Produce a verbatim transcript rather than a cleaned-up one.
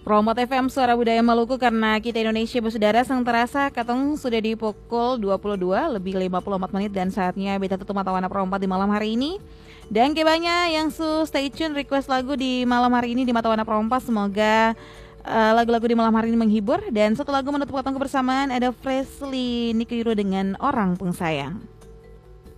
Promo T V M Suara Budaya Maluku karena kita Indonesia bersaudara sang terasa katong sudah di pukul dua puluh dua lebih lima puluh empat menit dan saatnya beta tutup mata wana perempat di malam hari ini. Dan kebanya yang su stay tune request lagu di malam hari ini di mata wana perempat, semoga uh, lagu-lagu di malam hari ini menghibur. Dan satu lagu menutup katong kebersamaan ada Fresley Nikiro dengan Orang Pengsayang.